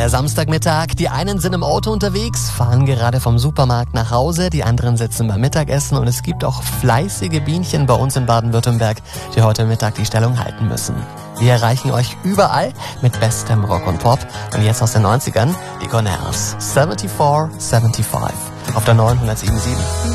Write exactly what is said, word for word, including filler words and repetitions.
Freier Samstagmittag. Die einen sind im Auto unterwegs, fahren gerade vom Supermarkt nach Hause, die anderen sitzen beim Mittagessen und es gibt auch fleißige Bienchen bei uns in Baden-Württemberg, die heute Mittag die Stellung halten müssen. Wir erreichen euch überall mit bestem Rock und Pop und jetzt aus den neunzigern die Corners. vierundsiebzig fünfundsiebzig auf der neunhundertsieben Komma sieben.